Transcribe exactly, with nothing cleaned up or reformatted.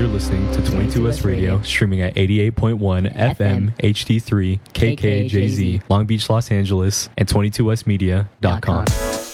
You're listening to twenty-two S Radio, streaming at eighty-eight point one F M, H D three, K K J Z, Long Beach, Los Angeles, and twenty-two S media dot com.